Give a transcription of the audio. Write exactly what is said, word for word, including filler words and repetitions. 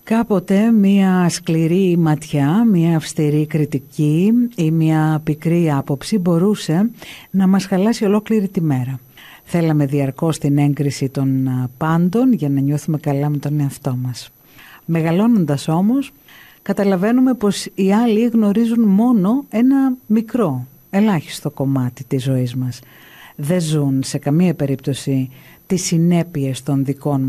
Κάποτε μία σκληρή ματιά, μία αυστηρή κριτική ή μία πικρή άποψη μπορούσε να μας χαλάσει ολόκληρη τη μέρα. Θέλαμε διαρκώς την έγκριση των πάντων για να νιώθουμε καλά με τον εαυτό μας. Μεγαλώνοντας όμως, καταλαβαίνουμε πως οι άλλοι γνωρίζουν μόνο ένα μικρό, ελάχιστο κομμάτι της ζωής μας. Δεν ζουν σε καμία περίπτωση τις συνέπειες των δικών